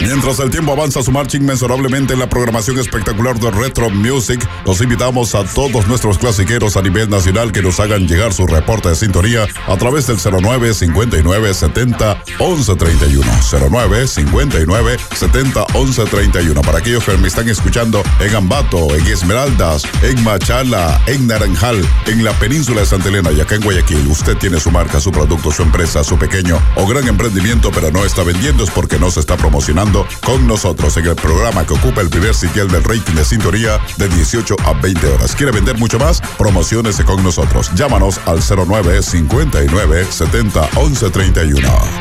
Mientras el tiempo avanza su marcha inmensurablemente en la programación espectacular de Retro Music, los invitamos a todos nuestros clasiqueros a nivel nacional que nos hagan llegar su reporte de sintonía a través del 09 59 70 11 31. 09 59 70 11 31. Para aquellos que me están escuchando en Ambato, en Esmeraldas, en Machala, en Naranjal, en la península de Santa Elena y acá en Guayaquil, usted tiene su marca, su producto, su empresa, su pequeño o gran emprendimiento, pero no está vendiendo, es porque no se está promocionando con nosotros en el programa que ocupa el primer sitial del rating de sintonía de 18 a 20 horas. ¿Quiere vender mucho más? Promociónese con nosotros. Llámanos al 09 59 70 11 31.